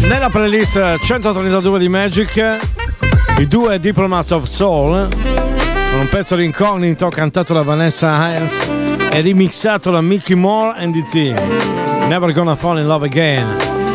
Nella playlist 132 di Magic, i due Diplomats of Soul, con un pezzo di Incognito cantato da Vanessa Hines e remixato da Mickey Moore and the Team. Never Gonna Fall in Love Again.